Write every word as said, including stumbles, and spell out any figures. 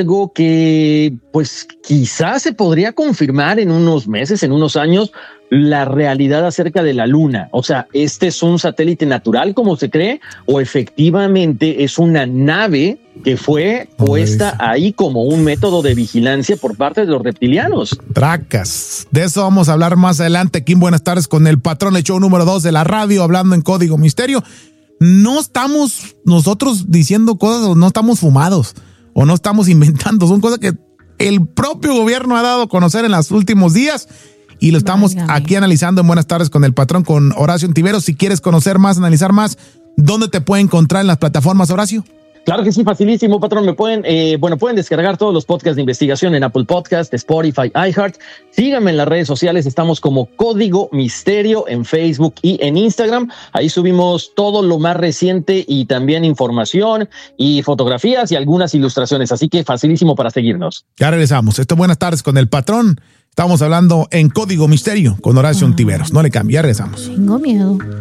algo que pues quizás se podría confirmar en unos meses, en unos años, la realidad acerca de la Luna. O sea, ¿este es un satélite natural como se cree o efectivamente es una nave que fue puesta ahí como un método de vigilancia por parte de los reptilianos? Tracas. De eso vamos a hablar más adelante aquí en Buenas Tardes con el patrón, el show número dos de la radio, hablando en Código Misterio. No estamos nosotros diciendo cosas, o no estamos fumados, o no estamos inventando. Son cosas que el propio gobierno ha dado a conocer en los últimos días y lo estamos Válgame. aquí analizando en Buenas Tardes con el patrón, con Horacio Ontiveros. Si quieres conocer más, analizar más, ¿dónde te puede encontrar en las plataformas, Horacio? Claro que sí, facilísimo, patrón. Me pueden, eh, bueno, pueden descargar todos los podcasts de investigación en Apple Podcast, Spotify, iHeart. Síganme en las redes sociales. Estamos como Código Misterio en Facebook y en Instagram. Ahí subimos todo lo más reciente y también información y fotografías y algunas ilustraciones. Así que facilísimo para seguirnos. Ya regresamos. Esto es Buenas Tardes con el patrón. Estamos hablando en Código Misterio con Horacio Ontiveros. No le cambie, ya regresamos. Tengo miedo.